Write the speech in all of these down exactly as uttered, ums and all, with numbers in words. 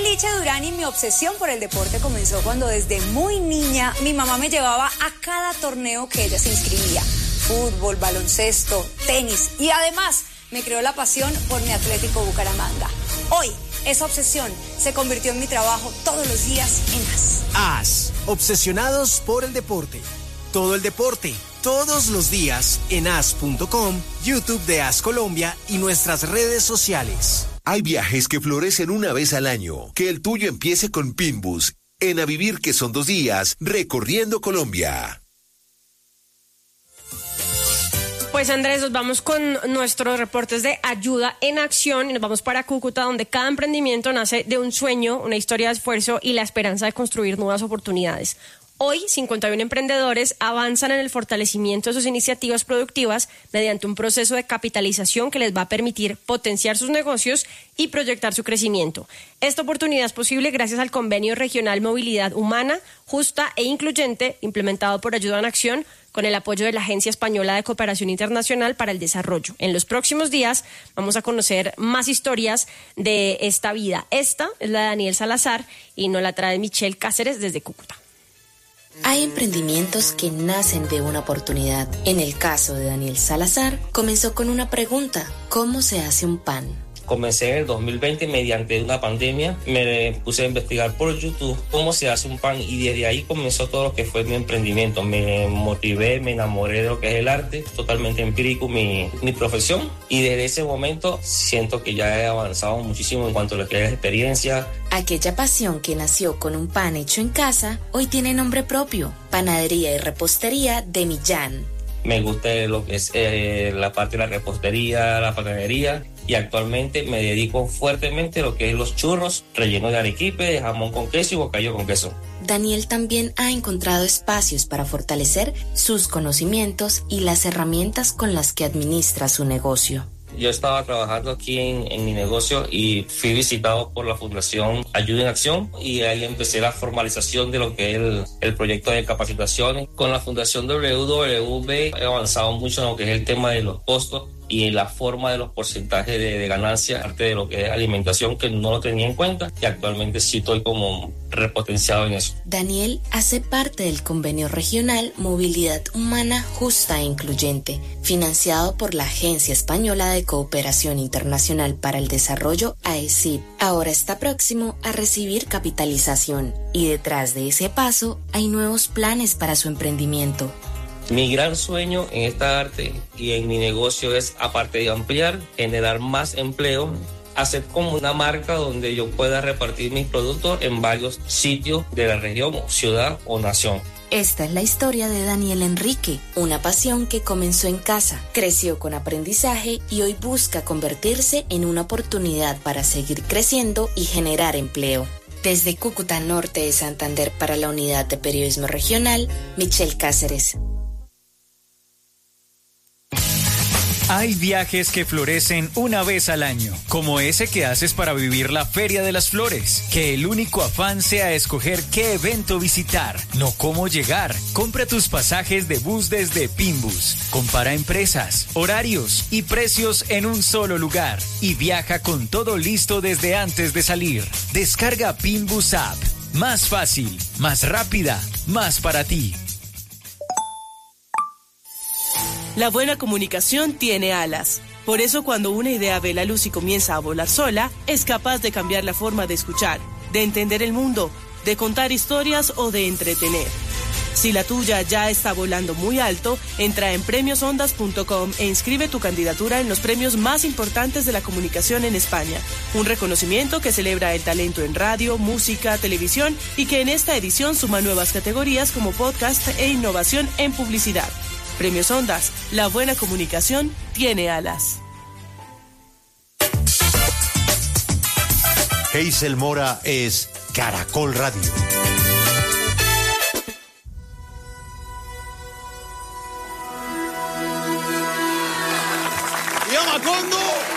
Soy Licha Durán y mi obsesión por el deporte comenzó cuando desde muy niña mi mamá me llevaba a cada torneo que ella se inscribía. Fútbol, baloncesto, tenis y además me creó la pasión por mi Atlético Bucaramanga. Hoy, esa obsesión se convirtió en mi trabajo todos los días en A S. A S, obsesionados por el deporte. Todo el deporte, todos los días en A S punto com, YouTube de A S Colombia y nuestras redes sociales. Hay viajes que florecen una vez al año. Que el tuyo empiece con Pinbus. En A Vivir, que son dos días, recorriendo Colombia. Pues Andrés, nos vamos con nuestros reportes de Ayuda en Acción y nos vamos para Cúcuta, donde cada emprendimiento nace de un sueño, una historia de esfuerzo y la esperanza de construir nuevas oportunidades. Hoy, cincuenta y uno emprendedores avanzan en el fortalecimiento de sus iniciativas productivas mediante un proceso de capitalización que les va a permitir potenciar sus negocios y proyectar su crecimiento. Esta oportunidad es posible gracias al Convenio Regional Movilidad Humana, Justa e Incluyente, implementado por Ayuda en Acción, con el apoyo de la Agencia Española de Cooperación Internacional para el Desarrollo. En los próximos días vamos a conocer más historias de esta vida. Esta es la de Daniel Salazar y nos la trae Michelle Cáceres desde Cúcuta. Hay emprendimientos que nacen de una oportunidad. En el caso de Daniel Salazar, comenzó con una pregunta: ¿cómo se hace un pan? Comencé en el dos mil veinte mediante una pandemia, me puse a investigar por YouTube cómo se hace un pan y desde ahí comenzó todo lo que fue mi emprendimiento. Me motivé, me enamoré de lo que es el arte, totalmente empírico mi, mi profesión, y desde ese momento siento que ya he avanzado muchísimo en cuanto a lo que es la experiencia. Aquella pasión que nació con un pan hecho en casa, hoy tiene nombre propio: Panadería y Repostería de Millán. Me gusta lo que es eh, la parte de la repostería, la panadería, y actualmente me dedico fuertemente a lo que es los churros rellenos de arequipe, de jamón con queso y bocadillo con queso. Daniel también ha encontrado espacios para fortalecer sus conocimientos y las herramientas con las que administra su negocio. Yo estaba trabajando aquí en, en mi negocio y fui visitado por la Fundación Ayuda en Acción, y ahí empecé la formalización de lo que es el, el proyecto de capacitaciones. Con la Fundación W W B he avanzado mucho en lo que es el tema de los costos y en la forma de los porcentajes de, de ganancia, aparte de lo que es alimentación, que no lo tenía en cuenta, y actualmente sí estoy como repotenciado en eso. Daniel hace parte del Convenio Regional Movilidad Humana Justa e Incluyente, financiado por la Agencia Española de Cooperación Internacional para el Desarrollo, A E C I P. Ahora está próximo a recibir capitalización, y detrás de ese paso hay nuevos planes para su emprendimiento. Mi gran sueño en esta arte y en mi negocio es, aparte de ampliar, generar más empleo, hacer como una marca donde yo pueda repartir mis productos en varios sitios de la región, ciudad o nación. Esta es la historia de Daniel Enrique, una pasión que comenzó en casa, creció con aprendizaje y hoy busca convertirse en una oportunidad para seguir creciendo y generar empleo. Desde Cúcuta, norte de Santander, para la Unidad de Periodismo Regional, Michelle Cáceres. Hay viajes que florecen una vez al año, como ese que haces para vivir la Feria de las Flores. Que el único afán sea escoger qué evento visitar, no cómo llegar. Compra tus pasajes de bus desde Pinbus. Compara empresas, horarios y precios en un solo lugar. Y viaja con todo listo desde antes de salir. Descarga Pinbus App. Más fácil, más rápida, más para ti. La buena comunicación tiene alas. Por eso, cuando una idea ve la luz y comienza a volar sola, es capaz de cambiar la forma de escuchar, de entender el mundo, de contar historias o de entretener. Si la tuya ya está volando muy alto, entra en premios ondas punto com e inscribe tu candidatura en los premios más importantes de la comunicación en España. Un reconocimiento que celebra el talento en radio, música, televisión, y que en esta edición suma nuevas categorías como podcast e innovación en publicidad. Premios Ondas, la buena comunicación tiene alas. Hazel Mora es Caracol Radio. ¡Viva Macondo!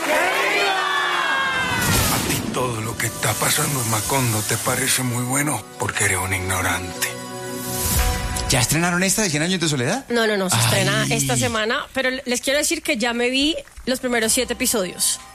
A ti todo lo que está pasando en Macondo te parece muy bueno porque eres un ignorante. ¿Ya estrenaron esta de cien años de soledad? No, no, no, se Ay. estrena esta semana, pero les quiero decir que ya me vi los primeros siete episodios.